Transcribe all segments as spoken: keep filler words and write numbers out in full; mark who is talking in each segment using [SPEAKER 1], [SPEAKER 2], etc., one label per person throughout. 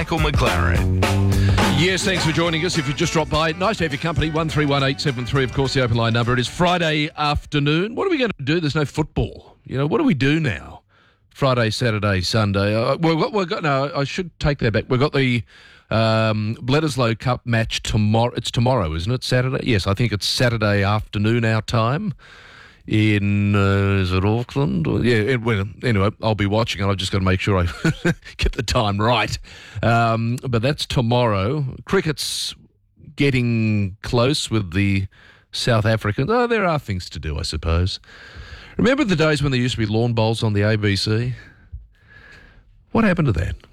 [SPEAKER 1] Michael McLaren.
[SPEAKER 2] Yes, thanks for joining us. If you just dropped by, nice to have your company. one three one eight seven three, of course, the open line number. It is Friday afternoon. What are we going to do? There's no football. You know, what do we do now? Friday, Saturday, Sunday. Uh, we've got, we've got, no, I should take that back. We've got the um, Bledisloe Cup match tomorrow. It's tomorrow, isn't it? Saturday? Yes, I think it's Saturday afternoon our time in, uh, is it Auckland? Or, yeah, it, well, anyway, I'll be watching and I've just got to make sure I get the time right. Um, but that's tomorrow. Cricket's getting close with the South Africans. Oh, there are things to do, I suppose. Remember the days when there used to be lawn bowls on the A B C? What happened to that?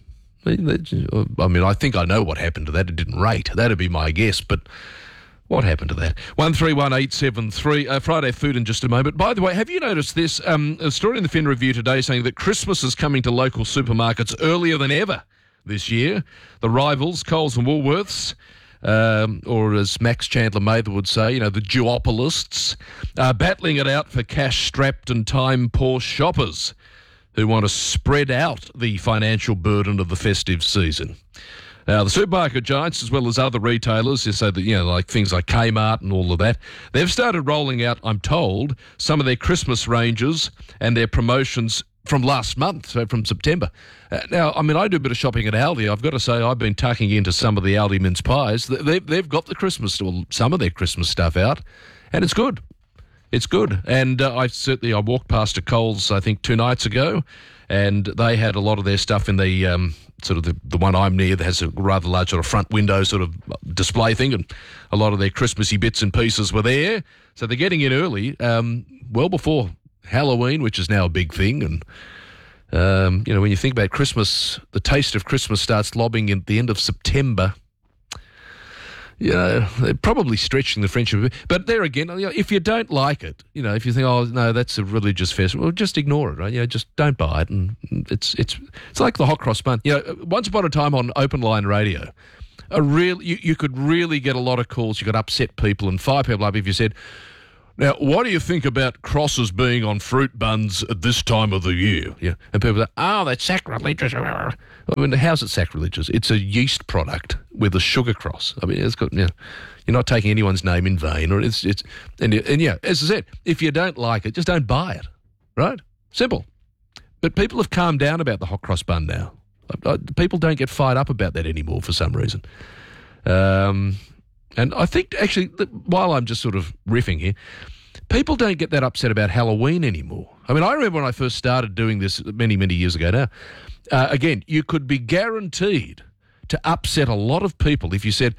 [SPEAKER 2] I mean, I think I know what happened to that. It didn't rate. That'd be my guess, but what happened to that? one three one eight seven three. Uh, Friday food in just a moment. By the way, have you noticed this? Um, a story in the Fin Review today saying that Christmas is coming to local supermarkets earlier than ever this year. The rivals, Coles and Woolworths, um, or as Max Chandler Mather would say, you know, the duopolists, are battling it out for cash-strapped and time-poor shoppers who want to spread out the financial burden of the festive season. Now, the supermarket giants, as well as other retailers, so that, you know, like things like Kmart and all of that, they've started rolling out, I'm told, some of their Christmas ranges and their promotions from last month, so from September. Uh, now, I mean, I do a bit of shopping at Aldi. I've got to say, I've been tucking into some of the Aldi mince pies. They've, they've got the Christmas, well, some of their Christmas stuff out, and it's good. It's good. And uh, I certainly, I walked past a Coles, I think, two nights ago, and they had a lot of their stuff in the um, sort of the, the one I'm near that has a rather large sort of front window sort of display thing, and a lot of their Christmassy bits and pieces were there. So they're getting in early, um, well before Halloween, which is now a big thing. And, um, you know, when you think about Christmas, the taste of Christmas starts lobbing at the end of September. You know, they're probably stretching the friendship a bit. But there again, you know, if you don't like it, you know, if you think, oh, no, that's a religious festival, well, just ignore it, right? You know, just don't buy it. And it's it's it's like the hot cross bun. You know, once upon a time on open line radio, a real you, you could really get a lot of calls. You could upset people and fire people up if you said, now, what do you think about crosses being on fruit buns at this time of the year? Yeah, and people say, oh, that's sacrilegious. I mean, how's it sacrilegious? It's a yeast product with a sugar cross. I mean, it's got, you know, you're not taking anyone's name in vain. Or it's it's and, and yeah, as I said, if you don't like it, just don't buy it, right? Simple. But people have calmed down about the hot cross bun now. People don't get fired up about that anymore for some reason. Um... And I think, actually, while I'm just sort of riffing here, people don't get that upset about Halloween anymore. I mean, I remember when I first started doing this many, many years ago now. Uh, again, you could be guaranteed to upset a lot of people if you said,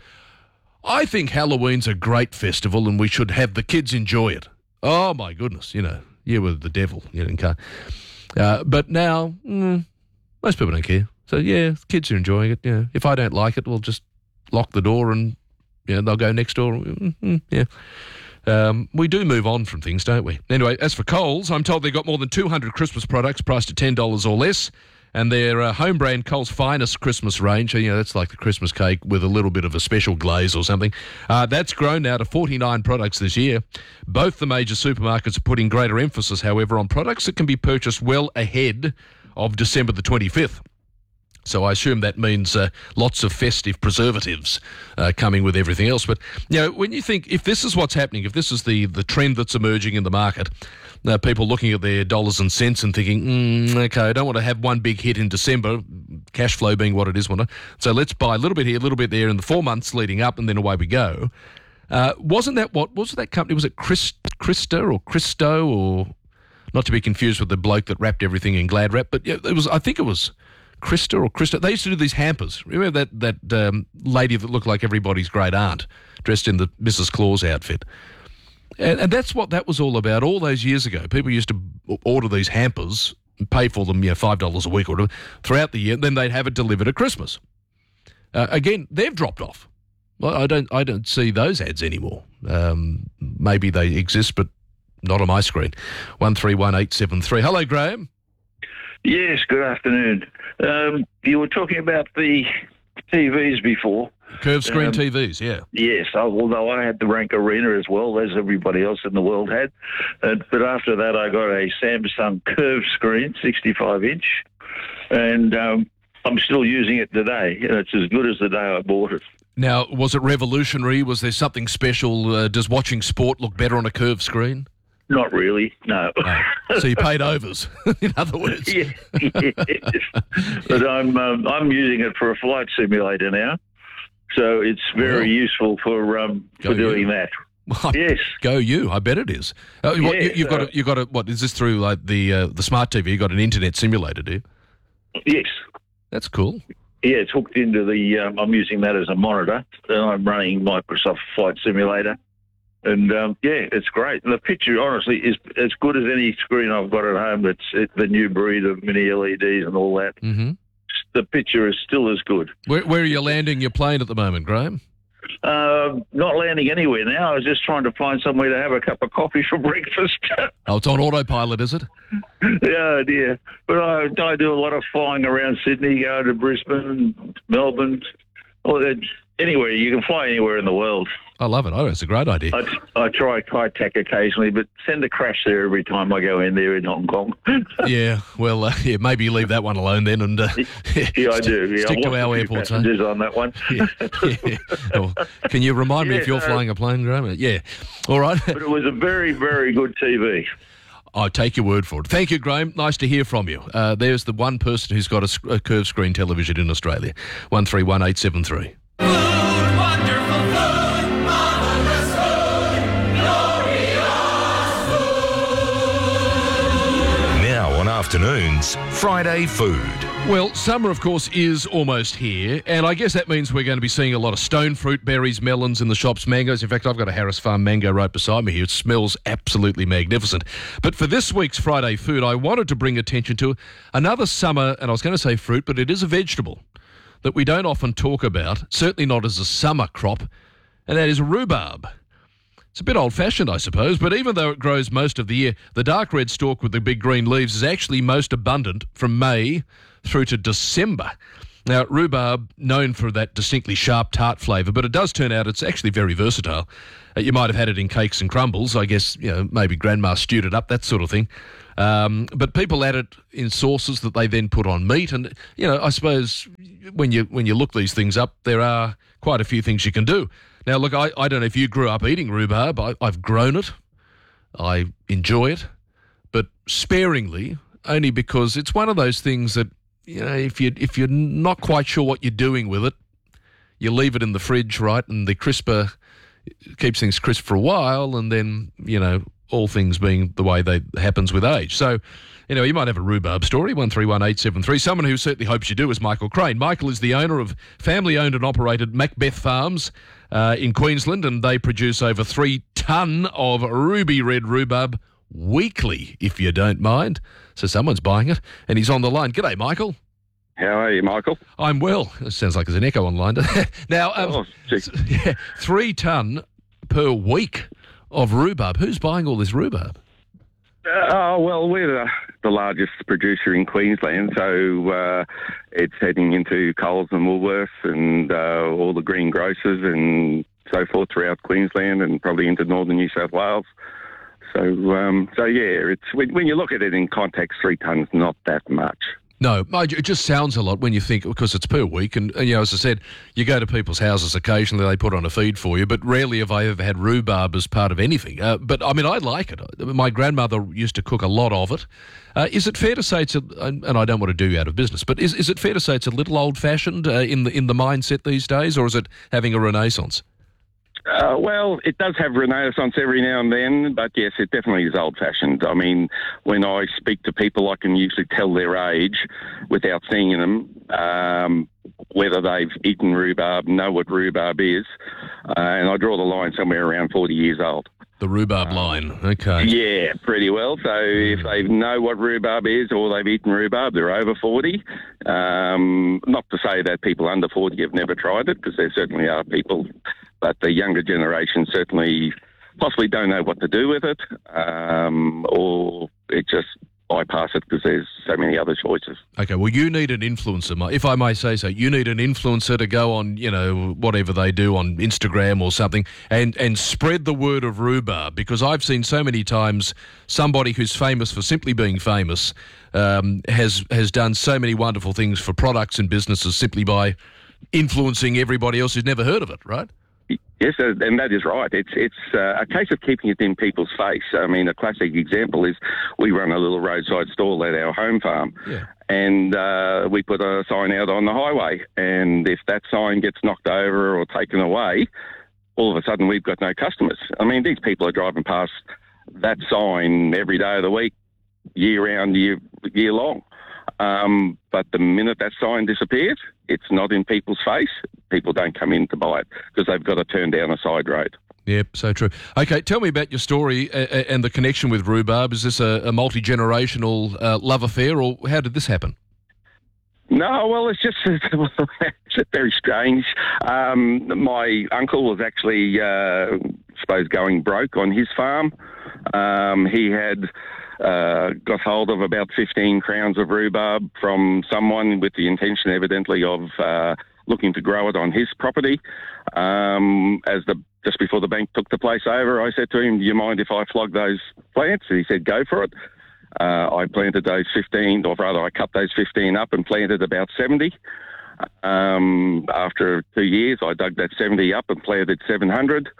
[SPEAKER 2] I think Halloween's a great festival and we should have the kids enjoy it. Oh, my goodness, you know, you were the devil. You know, can't. Uh, but now, mm, most people don't care. So, yeah, kids are enjoying it. Yeah. If I don't like it, we'll just lock the door and yeah, they'll go next door. Mm-hmm, yeah. Um, we do move on from things, don't we? Anyway, as for Coles, I'm told they've got more than two hundred Christmas products priced at ten dollars or less, and their uh, home brand Coles Finest Christmas range, you know, that's like the Christmas cake with a little bit of a special glaze or something, uh, that's grown now to forty-nine products this year. Both the major supermarkets are putting greater emphasis, however, on products that can be purchased well ahead of December the twenty-fifth. So I assume that means uh, lots of festive preservatives uh, coming with everything else. But, you know, when you think, if this is what's happening, if this is the, the trend that's emerging in the market, uh, people looking at their dollars and cents and thinking, mm, okay, I don't want to have one big hit in December, cash flow being what it is. So let's buy a little bit here, a little bit there in the four months leading up, and then away we go. Uh, wasn't that what, was that company, was it Christ, Christa or Christo, or not to be confused with the bloke that wrapped everything in Glad Wrap, but yeah, it was, I think it was Krista or Krista. They used to do these hampers. Remember that that um, lady that looked like everybody's great aunt, dressed in the Missus Claus outfit? And, and that's what that was all about all those years ago. People used to order these hampers and pay for them, you know, five dollars a week or whatever, throughout the year, and then they'd have it delivered at Christmas. Uh, again, they've dropped off. Well, I don't I don't see those ads anymore. Um, maybe they exist, but not on my screen. one three one eight seven three. Hello, Graham.
[SPEAKER 3] Yes, good afternoon. Um, you were talking about the T Vs before.
[SPEAKER 2] Curved screen
[SPEAKER 3] um,
[SPEAKER 2] T Vs, yeah.
[SPEAKER 3] Yes, although I had the Rank Arena as well, as everybody else in the world had. Uh, but after that, I got a Samsung curved screen, sixty-five inch. And um, I'm still using it today. You know, it's as good as the day I bought it.
[SPEAKER 2] Now, was it revolutionary? Was there something special? Uh, does watching sport look better on a curved screen?
[SPEAKER 3] Not really, no.
[SPEAKER 2] Oh, so you paid overs, in other words.
[SPEAKER 3] Yeah, yes. But I'm um, I'm using it for a flight simulator now, so it's very
[SPEAKER 2] Well,
[SPEAKER 3] useful for um,
[SPEAKER 2] go
[SPEAKER 3] for doing
[SPEAKER 2] you.
[SPEAKER 3] that.
[SPEAKER 2] Well,
[SPEAKER 3] Yes.
[SPEAKER 2] Go you! I bet it is. Uh, what,
[SPEAKER 3] Yeah,
[SPEAKER 2] you, you've got
[SPEAKER 3] uh,
[SPEAKER 2] a, you've got a, what is this through like the uh, the smart T V? You got an internet simulator, do you?
[SPEAKER 3] Yes.
[SPEAKER 2] That's cool.
[SPEAKER 3] Yeah, it's hooked into the. Um, I'm using that as a monitor, and I'm running Microsoft Flight Simulator, and um, yeah, it's great. The picture, honestly, is as good as any screen I've got at home. It's it, the new breed of mini L E Ds and all that.
[SPEAKER 2] Mm-hmm.
[SPEAKER 3] The picture is still as good.
[SPEAKER 2] Where, where are you landing your plane at the moment, Graham?
[SPEAKER 3] Uh, not landing anywhere now. I was just trying to find somewhere to have a cup of coffee for breakfast.
[SPEAKER 2] Oh, it's on autopilot, is it?
[SPEAKER 3] Yeah, dear. But I, I do a lot of flying around Sydney, go to Brisbane, Melbourne. Or that, anywhere. You can fly anywhere in the world.
[SPEAKER 2] I love it. Oh, it's a great idea.
[SPEAKER 3] I, I try Kai Tak occasionally, but send a crash there every time I go in there in Hong Kong.
[SPEAKER 2] Yeah, well, uh, yeah, maybe you leave that one alone then, and uh,
[SPEAKER 3] Yeah, I do. Yeah,
[SPEAKER 2] stick
[SPEAKER 3] I've
[SPEAKER 2] to
[SPEAKER 3] lost
[SPEAKER 2] our
[SPEAKER 3] a few
[SPEAKER 2] airports. Eh?
[SPEAKER 3] passengers on that one.
[SPEAKER 2] Yeah, yeah. Well, can you remind me
[SPEAKER 3] Yeah,
[SPEAKER 2] if you're
[SPEAKER 3] no.
[SPEAKER 2] flying a plane, Graham? Yeah. All right.
[SPEAKER 3] But it was a very, very good T V.
[SPEAKER 2] I'll take your word for it. Thank you, Graham. Nice to hear from you. Uh, there's the one person who's got a, sc- a curved screen television in Australia. One three one eight seven three.
[SPEAKER 1] Now on afternoons, Friday Food.
[SPEAKER 2] Well, summer, of course, is almost here, and I guess that means we're going to be seeing a lot of stone fruit, berries, melons in the shops, mangoes. In fact, I've got a Harris Farm mango right beside me here. It smells absolutely magnificent. But for this week's Friday Food, I wanted to bring attention to another summer, and I was going to say fruit, but it is a vegetable that we don't often talk about, certainly not as a summer crop, and that is rhubarb. It's a bit old-fashioned, I suppose, but even though it grows most of the year, the dark red stalk with the big green leaves is actually most abundant from May through to December. Now, rhubarb, known for that distinctly sharp tart flavour, but it does turn out it's actually very versatile. Uh, you might have had it in cakes and crumbles. I guess, you know, maybe grandma stewed it up, that sort of thing. Um, but people add it in sauces that they then put on meat. And, you know, I suppose when you when you look these things up, there are quite a few things you can do. Now, look, I, I don't know if you grew up eating rhubarb. I, I've grown it. I enjoy it, but sparingly, only because it's one of those things that, you know, if you if you're not quite sure what you're doing with it, you leave it in the fridge, right, and the crisper keeps things crisp for a while, and then, you know, all things being the way they happens with age. So, you know, you might have a rhubarb story, one three one eight seven three. Someone who certainly hopes you do is Michael Crane. Michael is the owner of family-owned and operated Macbeth Farms uh, in Queensland, and they produce over three tonne of ruby red rhubarb weekly, if you don't mind. So someone's buying it, and he's on the line. G'day, Michael.
[SPEAKER 4] How are you, Michael?
[SPEAKER 2] I'm well. It sounds like there's an echo online. Now, um,
[SPEAKER 4] Oh, gee.
[SPEAKER 2] yeah, three tonne per week of rhubarb. Who's buying all this rhubarb?
[SPEAKER 4] Oh, well, we're the, the largest producer in Queensland, so uh, it's heading into Coles and Woolworths and uh, all the green grocers and so forth throughout Queensland and probably into northern New South Wales. So, um, so yeah, it's when, when you look at it in context, three tonnes not that much.
[SPEAKER 2] No, it just sounds a lot when you think, because it's per week. And, and, you know, as I said, you go to people's houses occasionally, they put on a feed for you, but rarely have I ever had rhubarb as part of anything. Uh, but, I mean, I like it. My grandmother used to cook a lot of it. Uh, is it fair to say it's, a, and I don't want to do you out of business, but is, is it fair to say it's a little old-fashioned uh, in the in the mindset these days, or is it having a renaissance?
[SPEAKER 4] Uh, well, it does have renaissance every now and then, but yes, it definitely is old-fashioned. I mean, when I speak to people, I can usually tell their age without seeing them, um, whether they've eaten rhubarb, know what rhubarb is, uh, and I draw the line somewhere around forty years old.
[SPEAKER 2] The rhubarb line, okay.
[SPEAKER 4] Yeah, pretty well. So if they know what rhubarb is or they've eaten rhubarb, they're over forty. Um, not to say that people under forty have never tried it, because there certainly are people, but the younger generation certainly possibly don't know what to do with it, um, or it just bypass it because there's so many other choices.
[SPEAKER 2] Okay, well, you need an influencer, Mike, if I may say so. You need an influencer to go on, you know, whatever they do on Instagram or something, and, and spread the word of rhubarb, because I've seen so many times somebody who's famous for simply being famous um, has has done so many wonderful things for products and businesses simply by influencing everybody else who's never heard of it, right?
[SPEAKER 4] Yes, uh, and that is right. It's it's uh, a case of keeping it in people's face. I mean, a classic example is we run a little roadside stall at our home farm,
[SPEAKER 2] Yeah.
[SPEAKER 4] and uh, we put a sign out on the highway. And if that sign gets knocked over or taken away, all of a sudden we've got no customers. I mean, these people are driving past that sign every day of the week, year round, year year long. Um, but the minute that sign disappears, it's not in people's face. People don't come in to buy it because they've got to turn down a side road.
[SPEAKER 2] Yep, so true. Okay, tell me about your story uh, and the connection with rhubarb. Is this a, a multi-generational uh, love affair, or how did this happen?
[SPEAKER 4] No, well, it's just it's very strange. Um, my uncle was actually, uh, I suppose, going broke on his farm. Um, he had uh, got hold of about fifteen crowns of rhubarb from someone with the intention, evidently, of uh, looking to grow it on his property. Um, as the just before the bank took the place over, I said to him, "Do you mind if I flog those plants?" And he said, "Go for it." Uh, I planted those fifteen, or rather I cut those fifteen up and planted about seventy. Um, after two years, I dug that seventy up and planted seven hundred.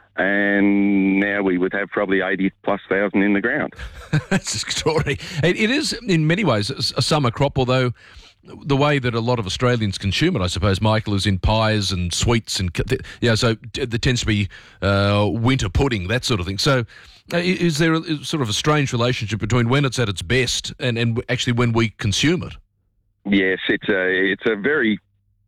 [SPEAKER 4] And now we would have probably eighty plus thousand in the ground.
[SPEAKER 2] That's extraordinary. It, it is, in many ways, a summer crop, although the way that a lot of Australians consume it, I suppose, Michael, is in pies and sweets. And yeah, so there tends to be uh, winter pudding, that sort of thing. So uh, is there a, sort of a strange relationship between when it's at its best and, and actually when we consume it?
[SPEAKER 4] Yes, it's a, it's a very...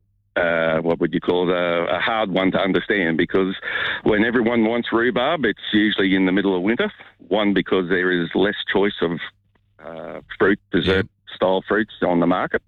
[SPEAKER 4] Uh, what would you call it, a, a hard one to understand, because when everyone wants rhubarb, it's usually in the middle of winter. One, because there is less choice of uh, fruit, dessert-style fruits on the market.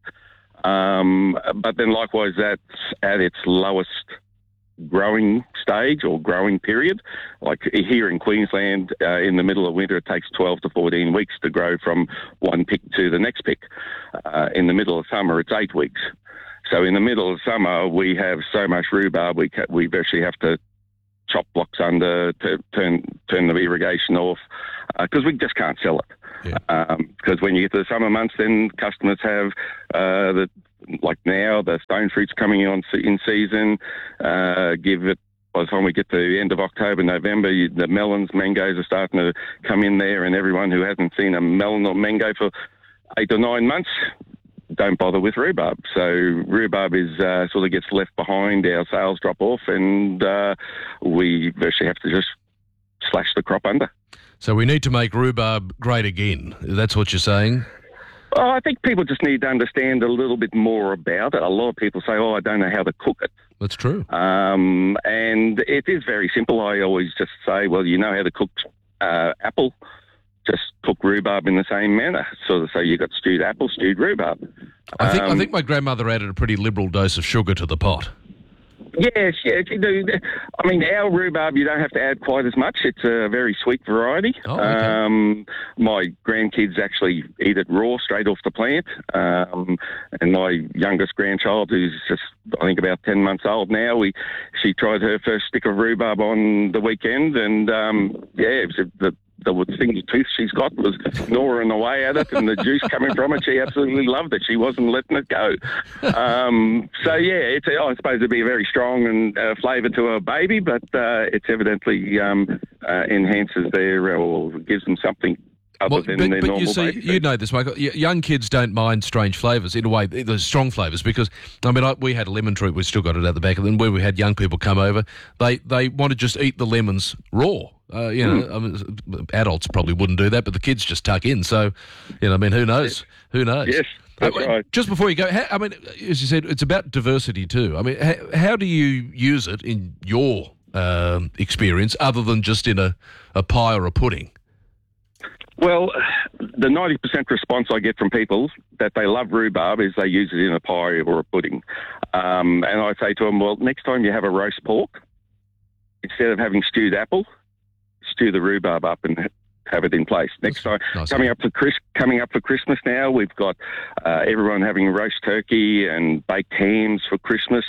[SPEAKER 4] Um, but then likewise, that's at its lowest growing stage or growing period. Like here in Queensland, uh, in the middle of winter, it takes twelve to fourteen weeks to grow from one pick to the next pick. Uh, in the middle of summer, it's eight weeks. So in the middle of summer, we have so much rhubarb, we ca- we virtually have to chop blocks under, to turn turn the irrigation off, because uh, we just can't sell it. Because yeah. um, when you get to the summer months, then customers have uh, the like now the stone fruits coming on in season. Uh, give it by the time we get to the end of October, November, you, the melons, mangoes are starting to come in there, and everyone who hasn't seen a melon or mango for eight or nine months. Don't bother with rhubarb. So rhubarb is uh, sort of gets left behind, our sales drop off, and uh, we virtually have to just slash the crop under.
[SPEAKER 2] So we need to make rhubarb great again. That's what you're saying?
[SPEAKER 4] Oh, I think people just need to understand a little bit more about it. A lot of people say, oh, I don't know how to cook it.
[SPEAKER 2] That's true.
[SPEAKER 4] Um, and it is very simple. I always just say, well, you know how to cook uh, apple. Just cook rhubarb in the same manner. So, so you got stewed apple, stewed rhubarb.
[SPEAKER 2] I think
[SPEAKER 4] um,
[SPEAKER 2] I think my grandmother added a pretty liberal dose of sugar to the pot.
[SPEAKER 4] Yes, yes. You do. I mean, our rhubarb, you don't have to add quite as much. It's a very sweet variety.
[SPEAKER 2] Oh, okay.
[SPEAKER 4] um, my grandkids actually eat it raw, straight off the plant. Um, and my youngest grandchild, who's just, I think, about ten months old now, we she tried her first stick of rhubarb on the weekend, and um, yeah, it was the the single tooth she's got was gnawing away at it, and the juice coming from it, she absolutely loved it. She wasn't letting it go. Um, so, yeah, it's, I suppose it'd be a very strong and uh, flavour to a baby, but uh, it's evidently um, uh, enhances their, or gives them something other
[SPEAKER 2] well,
[SPEAKER 4] than
[SPEAKER 2] but,
[SPEAKER 4] their
[SPEAKER 2] but
[SPEAKER 4] normal
[SPEAKER 2] you see,
[SPEAKER 4] baby
[SPEAKER 2] you
[SPEAKER 4] food.
[SPEAKER 2] know this, Michael. Y- young kids don't mind strange flavours in a way, the strong flavours, because I mean, I, we had a lemon tree. We still got it at the back of them. Where we had young people come over, they they want to just eat the lemons raw. Uh, you know, mm. I mean, adults probably wouldn't do that, but the kids just tuck in. So, you know, I mean, who knows? Who knows?
[SPEAKER 4] Yes, that's
[SPEAKER 2] uh,
[SPEAKER 4] right.
[SPEAKER 2] Just before you go, how, I mean, as you said, it's about diversity too. I mean, how, how do you use it in your um, experience, other than just in a, a pie or a pudding?
[SPEAKER 4] Well, the ninety percent response I get from people that they love rhubarb is they use it in a pie or a pudding. Um, and I say to them, well, next time you have a roast pork, instead of having stewed apple, stew the rhubarb up and have it in place. Next time,
[SPEAKER 2] nice.
[SPEAKER 4] coming up for Chris, coming up for Christmas now, we've got uh, everyone having roast turkey and baked hams for Christmas.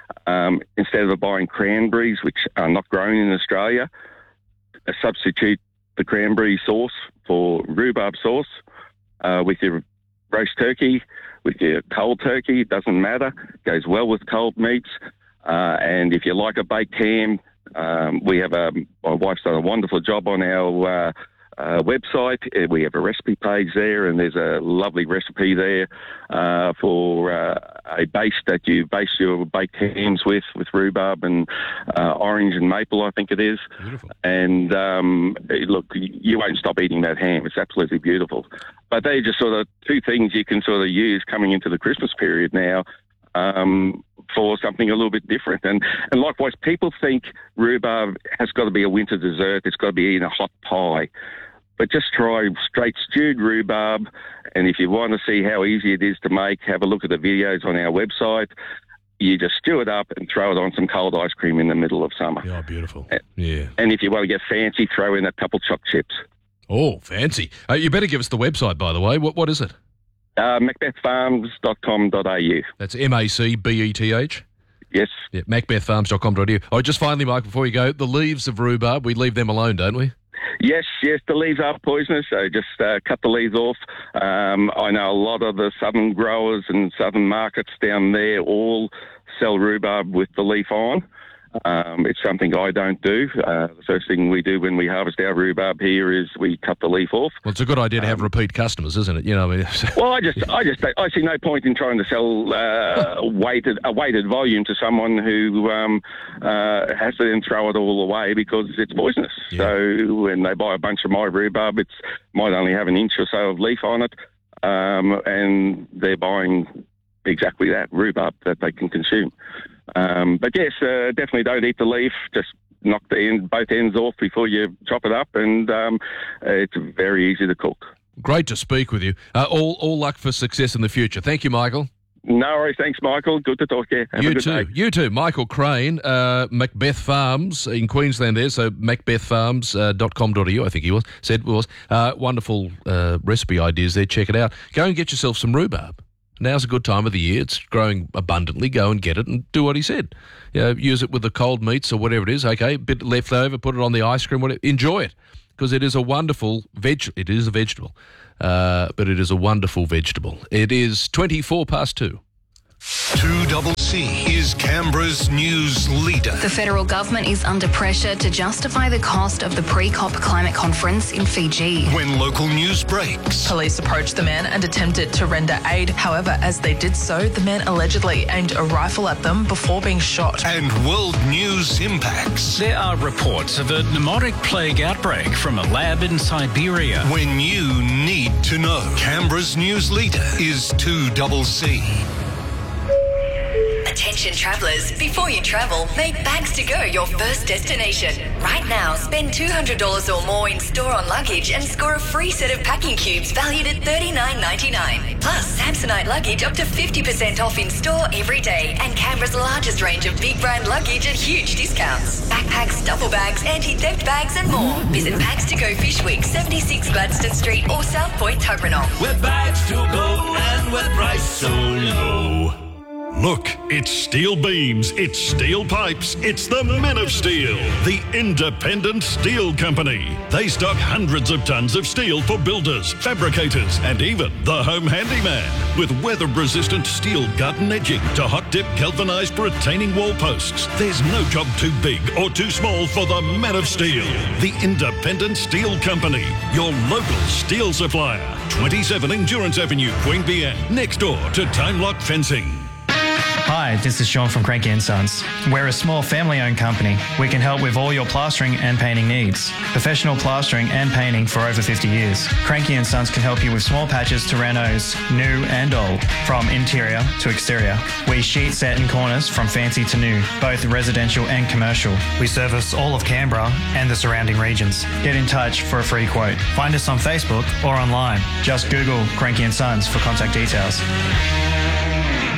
[SPEAKER 4] Um, instead of buying cranberries, which are not grown in Australia, uh, substitute the cranberry sauce for rhubarb sauce uh, with your roast turkey, with your cold turkey. It doesn't matter. Goes well with cold meats. Uh, and if you like a baked ham, um, we have a, my wife's done a wonderful job on our uh, uh, website. Uh, We have a recipe page there, and there's a lovely recipe there uh, for uh, a base that you base your baked hams with, with rhubarb and uh, orange and maple, I think it is.
[SPEAKER 2] Beautiful.
[SPEAKER 4] And um, look, you won't stop eating that ham. It's absolutely beautiful. But they're just sort of two things you can sort of use coming into the Christmas period now um, for something a little bit different. And, and likewise, people think rhubarb has got to be a winter dessert. It's got to be in a hot pie. But just try straight stewed rhubarb. And if you want to see how easy it is to make, have a look at the videos on our website. You just stew it up and throw it on some cold ice cream in the middle of summer.
[SPEAKER 2] Yeah, beautiful. Yeah.
[SPEAKER 4] And if you want to get fancy, throw in a couple chopped chips.
[SPEAKER 2] Oh, fancy. Uh, you better give us the website, by the way. What What is it?
[SPEAKER 4] Uh, macbeth farms dot com dot a u.
[SPEAKER 2] That's M A C B E T H?
[SPEAKER 4] Yes.
[SPEAKER 2] Yeah, macbeth farms dot com dot a u. Oh, just finally, Mike, before you go, the leaves of rhubarb, we leave them alone, don't we?
[SPEAKER 4] Yes, yes, the leaves are poisonous, so just uh, cut the leaves off. Um, I know a lot of the southern growers and southern markets down there all sell rhubarb with the leaf on. Um, it's something I don't do. Uh, the first thing we do when we harvest our rhubarb here is we cut the leaf off.
[SPEAKER 2] Well, it's a good idea to have
[SPEAKER 4] Um,
[SPEAKER 2] repeat customers, isn't it? You know, I mean,
[SPEAKER 4] Well, I just, I just, I see no point in trying to sell uh, weighted, a weighted volume to someone who um, uh, has to then throw it all away because it's poisonous.
[SPEAKER 2] Yeah.
[SPEAKER 4] So when they buy a bunch of my rhubarb, it's might only have an inch or so of leaf on it, um, and they're buying exactly that rhubarb that they can consume. Um, but yes, uh, definitely don't eat the leaf. Just knock the end, both ends off before you chop it up, and um, it's very easy to cook.
[SPEAKER 2] great to speak with you. Uh, all all luck for success in the future. Thank you, Michael.
[SPEAKER 4] No worries. Thanks, Michael. Good to talk to you. Have
[SPEAKER 2] you
[SPEAKER 4] a good
[SPEAKER 2] too.
[SPEAKER 4] day.
[SPEAKER 2] You too. Michael Crane, uh, Macbeth Farms in Queensland there, so macbeth farms dot com dot a u, I think he was, said was. Uh, wonderful uh, recipe ideas there. Check it out. Go and get yourself some rhubarb. Now's a good time of the year. It's growing abundantly. Go and get it and do what he said. You know, use it with the cold meats or whatever it is. Okay, a bit left over, put it on the ice cream, whatever. Enjoy it because it is a wonderful veg. It is a vegetable, uh, but it is a wonderful vegetable. It is twenty-four past two.
[SPEAKER 1] two double C is Canberra's news leader.
[SPEAKER 5] The federal government is under pressure to justify the cost of the pre-COP climate conference in Fiji.
[SPEAKER 1] When local news breaks.
[SPEAKER 6] Police approached the men and attempted to render aid. However, as they did so, the men allegedly aimed a rifle at them before being shot.
[SPEAKER 1] And world news impacts.
[SPEAKER 7] There are reports of a pneumotic plague outbreak from a lab in Siberia.
[SPEAKER 1] When you need to know. Canberra's news leader is two double C.
[SPEAKER 8] Attention travellers, before you travel, make Bags to Go your first destination. Right now, spend two hundred dollars or more in store on luggage and score a free set of packing cubes valued at thirty-nine ninety-nine. Plus, Samsonite luggage up to fifty percent off in store every day, and Canberra's largest range of big brand luggage at huge discounts. Backpacks, duffel bags, anti-theft bags and more. Visit Bags to Go Fish Week, seventy-six Gladstone Street or South Point, Tobranong.
[SPEAKER 9] Where bags to go and where price so low.
[SPEAKER 10] Look, it's steel beams, it's steel pipes, it's the Men of Steel, the independent steel company. They stock hundreds of tons of steel for builders, fabricators, and even the home handyman. With weather-resistant steel garden edging to hot-dip galvanized retaining wall posts, there's no job too big or too small for the Men of Steel, the independent steel company, your local steel supplier. twenty-seven Endurance Avenue, Queanbeyan, next door to Time Lock Fencing.
[SPEAKER 11] Hi, this is Sean from Cranky and Sons. We're a small family-owned company. We can help with all your plastering and painting needs. Professional plastering and painting for over fifty years. Cranky and Sons can help you with small patches to renos, new and old, from interior to exterior. We sheet set in corners from fancy to new, both residential and commercial. We service all of Canberra and the surrounding regions. Get in touch for a free quote. Find us on Facebook or online. Just Google Cranky and Sons for contact details.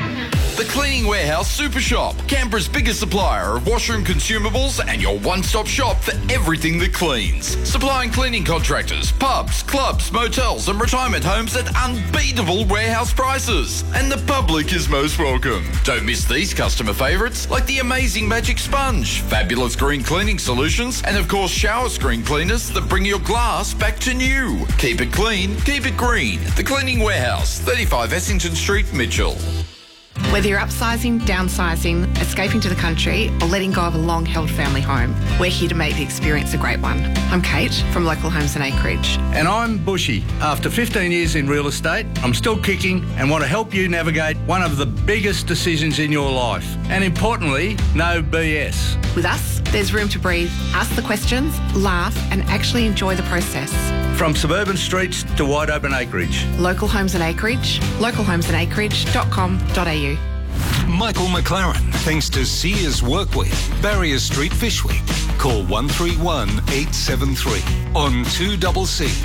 [SPEAKER 12] The Cleaning Warehouse Super Shop, Canberra's biggest supplier of washroom consumables and your one-stop shop for everything that cleans. Supplying cleaning contractors, pubs, clubs, motels and retirement homes at unbeatable warehouse prices. And the public is most welcome. Don't miss these customer favourites like the amazing Magic Sponge, fabulous green cleaning solutions and of course shower screen cleaners that bring your glass back to new. Keep it clean, keep it green. The Cleaning Warehouse, thirty-five Essington Street, Mitchell.
[SPEAKER 13] Whether you're upsizing, downsizing, escaping to the country, or letting go of a long-held family home, we're here to make the experience a great one. I'm Kate from Local Homes and Acreage.
[SPEAKER 14] And I'm Bushy. After fifteen years in real estate, I'm still kicking and want to help you navigate one of the biggest decisions in your life. And importantly, no B S.
[SPEAKER 13] With us, there's room to breathe, ask the questions, laugh, and actually enjoy the process.
[SPEAKER 14] From suburban streets to wide open acreage.
[SPEAKER 13] Local Homes and Acreage, local homes and acreage dot com dot a u.
[SPEAKER 1] Michael McLaren, thanks to Sears Workwear, Barrier Street, Fishwick. Call one three one eight seven three on two C C.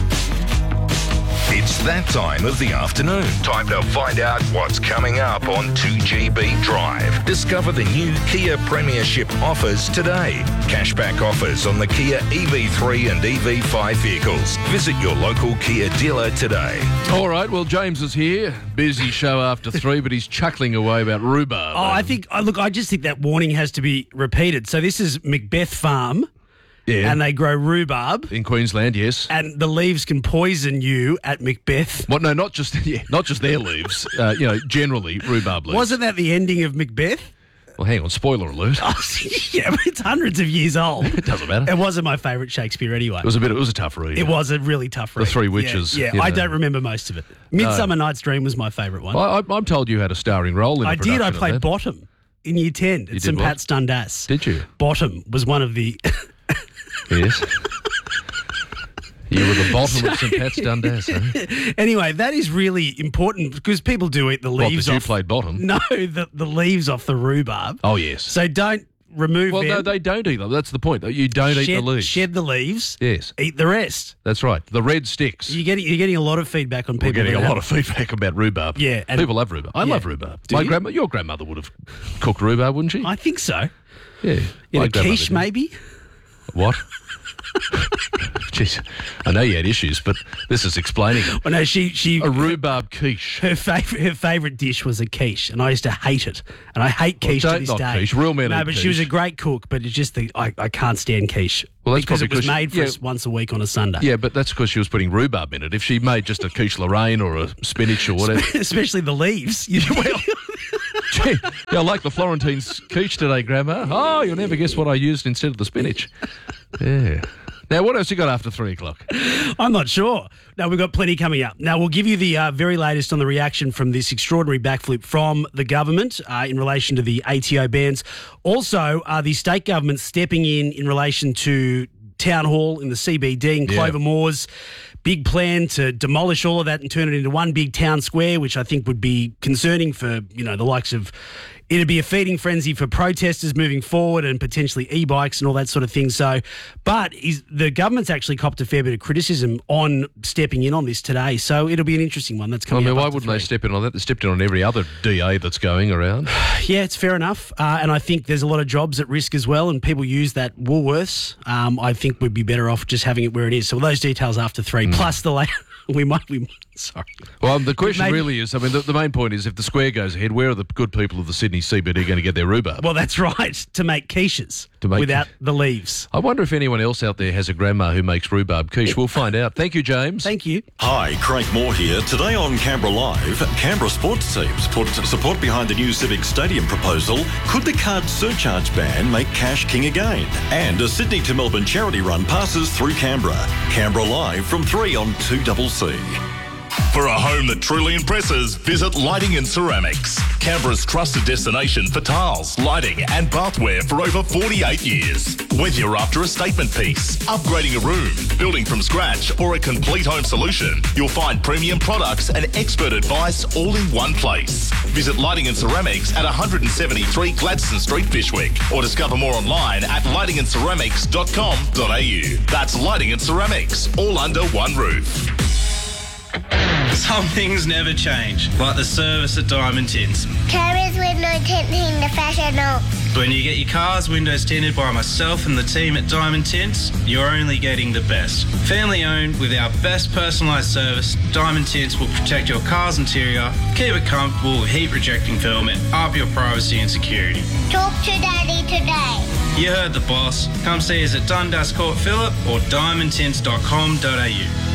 [SPEAKER 15] It's that time of the afternoon. Time to find out what's coming up on two G B Drive. Discover the new Kia Premiership offers today. Cashback offers on the Kia E V three and E V five vehicles. Visit your local Kia dealer today.
[SPEAKER 2] All right, well, James is here. Busy show after three, but he's chuckling away about rhubarb.
[SPEAKER 16] Oh, I think, oh, look, I just think that warning has to be repeated. So this is Macbeth Farm.
[SPEAKER 2] Yeah.
[SPEAKER 16] And they grow rhubarb.
[SPEAKER 2] In Queensland, yes.
[SPEAKER 16] And the leaves can poison you at Macbeth.
[SPEAKER 2] What? No, not just yeah, not just their leaves. Uh, you know, generally rhubarb leaves.
[SPEAKER 16] Wasn't that the ending of Macbeth?
[SPEAKER 2] Well, hang on. Spoiler alert.
[SPEAKER 16] Oh, yeah, but it's hundreds of years old.
[SPEAKER 2] It doesn't matter.
[SPEAKER 16] It wasn't my favourite Shakespeare anyway.
[SPEAKER 2] It was a bit. It was a tough read.
[SPEAKER 16] It was a really tough read.
[SPEAKER 2] The Three Witches.
[SPEAKER 16] Yeah, yeah.
[SPEAKER 2] You know.
[SPEAKER 16] I don't remember most of it. Midsummer no. Night's Dream was my favourite one.
[SPEAKER 2] I, I'm told you had a starring role in
[SPEAKER 16] I
[SPEAKER 2] the
[SPEAKER 16] did. I
[SPEAKER 2] production
[SPEAKER 16] played
[SPEAKER 2] of that.
[SPEAKER 16] Bottom in Year ten at Saint Pat's Dundas.
[SPEAKER 2] Did you?
[SPEAKER 16] Bottom was one of the...
[SPEAKER 2] Yes. You were the bottom of Saint Pat's Dundas, eh?
[SPEAKER 16] Anyway, that is really important because people do eat the
[SPEAKER 2] What,
[SPEAKER 16] leaves
[SPEAKER 2] that you
[SPEAKER 16] off...
[SPEAKER 2] played bottom?
[SPEAKER 16] No, the, the leaves off the rhubarb.
[SPEAKER 2] Oh, yes.
[SPEAKER 16] So don't remove
[SPEAKER 2] Well,
[SPEAKER 16] them.
[SPEAKER 2] no, they don't eat them. That's the point. You don't
[SPEAKER 16] shed,
[SPEAKER 2] eat the leaves.
[SPEAKER 16] Shed the leaves.
[SPEAKER 2] Yes.
[SPEAKER 16] Eat the rest.
[SPEAKER 2] That's right. The red sticks.
[SPEAKER 16] You're getting, you're getting a lot of feedback on people.
[SPEAKER 2] We're getting
[SPEAKER 16] that
[SPEAKER 2] a lot
[SPEAKER 16] have-
[SPEAKER 2] of feedback about rhubarb.
[SPEAKER 16] Yeah, and-
[SPEAKER 2] People love rhubarb. I
[SPEAKER 16] Yeah.
[SPEAKER 2] love rhubarb.
[SPEAKER 16] Do
[SPEAKER 2] My
[SPEAKER 16] you?
[SPEAKER 2] grandma, your grandmother would have cooked rhubarb, wouldn't she?
[SPEAKER 16] I think so.
[SPEAKER 2] Yeah.
[SPEAKER 16] In
[SPEAKER 2] My
[SPEAKER 16] a
[SPEAKER 2] grandmother
[SPEAKER 16] quiche,
[SPEAKER 2] did.
[SPEAKER 16] maybe?
[SPEAKER 2] What? Jeez, I know you had issues, but this is explaining it.
[SPEAKER 16] Well, no, she she
[SPEAKER 2] a rhubarb quiche.
[SPEAKER 16] Her favorite her favorite dish was a quiche, and I used to hate it, and I hate
[SPEAKER 2] Well,
[SPEAKER 16] quiche
[SPEAKER 2] don't
[SPEAKER 16] to this
[SPEAKER 2] knock
[SPEAKER 16] day.
[SPEAKER 2] quiche. Real men
[SPEAKER 16] No,
[SPEAKER 2] eat
[SPEAKER 16] but she was a
[SPEAKER 2] quiche.
[SPEAKER 16] great cook, but it's just the I, I can't stand quiche.
[SPEAKER 2] Well, that's
[SPEAKER 16] because
[SPEAKER 2] probably
[SPEAKER 16] it was
[SPEAKER 2] 'cause-
[SPEAKER 16] made for
[SPEAKER 2] yeah.
[SPEAKER 16] us once a week on a Sunday.
[SPEAKER 2] Yeah, but that's because she was putting rhubarb in it. If she made just a quiche Lorraine or a spinach or whatever.
[SPEAKER 16] Especially the leaves.
[SPEAKER 2] well, gee, yeah, I like the Florentine's quiche today, Grandma. Oh, you'll never guess what I used instead of the spinach. Yeah. Now, what else you got after three o'clock?
[SPEAKER 16] I'm not sure. No, we've got plenty coming up. Now, we'll give you the uh, very latest on the reaction from this extraordinary backflip from the government uh, in relation to the A T O bans. Also, uh, the state government stepping in in relation to Town Hall in the C B D in
[SPEAKER 2] Yeah.
[SPEAKER 16] Clover Moors. Big plan to demolish all of that and turn it into one big town square, which I think would be concerning for, you know, the likes of... It'd be a feeding frenzy for protesters moving forward and potentially e-bikes and all that sort of thing. So, but is, the government's actually copped a fair bit of criticism on stepping in on this today. So it'll be an interesting one. That's
[SPEAKER 2] I
[SPEAKER 16] coming
[SPEAKER 2] mean,
[SPEAKER 16] up
[SPEAKER 2] why
[SPEAKER 16] after
[SPEAKER 2] wouldn't they
[SPEAKER 16] three.
[SPEAKER 2] step in on that? They stepped in on every other D A that's going around.
[SPEAKER 16] Yeah, it's fair enough. Uh, and I think there's a lot of jobs at risk as well, and people use that Woolworths. Um, I think we'd be better off just having it where it is. So those details after three,
[SPEAKER 2] Mm.
[SPEAKER 16] plus the later. We might, we sorry.
[SPEAKER 2] Well, the question
[SPEAKER 16] Maybe-
[SPEAKER 2] really is, I mean, the, the main point is if the square goes ahead, where are the good people of the Sydney C B D going to get their rhubarb?
[SPEAKER 16] Well, that's right, to make quiches
[SPEAKER 2] To make-
[SPEAKER 16] without the leaves.
[SPEAKER 2] I wonder if anyone else out there has a grandma who makes rhubarb quiche. We'll find out. Thank you, James.
[SPEAKER 16] Thank you.
[SPEAKER 17] Hi, Craig Moore here. Today on Canberra Live, Canberra sports teams put support behind the new Civic Stadium proposal. Could the card surcharge ban make cash king again? And a Sydney to Melbourne charity run passes through Canberra. Canberra Live from three on two C C.
[SPEAKER 18] For a home that truly impresses, visit Lighting and Ceramics, Canberra's trusted destination for tiles, lighting and bathware for over forty-eight years. Whether you're after a statement piece, upgrading a room, building from scratch or a complete home solution, you'll find premium products and expert advice all in one place. Visit Lighting and Ceramics at one seventy-three Gladstone Street, Fishwick, or discover more online at lighting and ceramics dot com dot a u. That's Lighting and Ceramics, all under one roof.
[SPEAKER 19] Some things never change, like the service at Diamond Tints.
[SPEAKER 20] Carriers window tinting professional.
[SPEAKER 19] When you get your car's windows tinted by myself and the team at Diamond Tints, you're only getting the best. Family owned with our best personalised service, Diamond Tints will protect your car's interior, keep it comfortable with heat rejecting film and up your privacy and security.
[SPEAKER 20] Talk to Daddy today.
[SPEAKER 19] You heard the boss. Come see us at Dundas Court Phillip or diamond tints dot com dot a u.